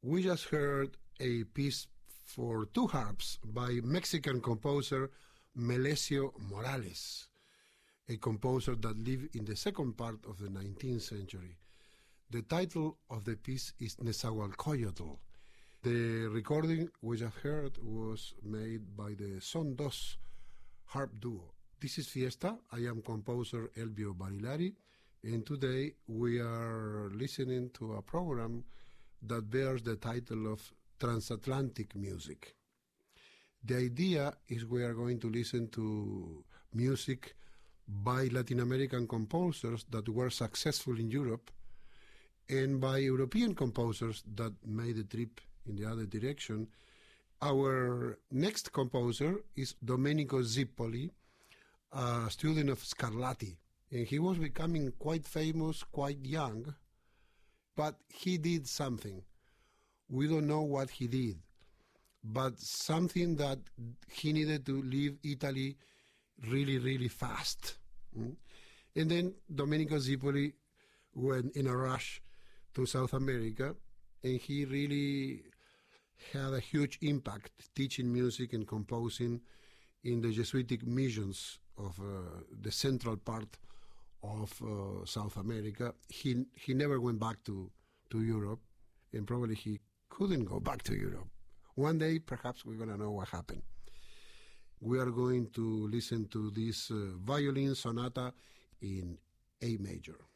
We just heard a piece for two harps by Mexican composer Melesio Morales, a composer that lived in the second part of the 19th century. The title of the piece is Nezahualcóyotl. The recording we just heard was made by the Son Dos harp duo. This is Fiesta. I am composer Elvio Barilari, and today we are listening to a program that bears the title of Transatlantic Music. The idea is we are going to listen to music by Latin American composers that were successful in Europe and by European composers that made the trip in the other direction. Our next composer is Domenico Zippoli, a student of Scarlatti, and he was becoming quite famous, quite young, but he did something. We don't know what he did, but something that he needed to leave Italy really, really fast. And then Domenico Zippoli went in a rush to South America, and he really had a huge impact teaching music and composing in the Jesuitic missions of the central part of South America. He never went back to Europe, and probably he couldn't go back to Europe. One day, perhaps we're going to know what happened. We are going to listen to this violin sonata in A major.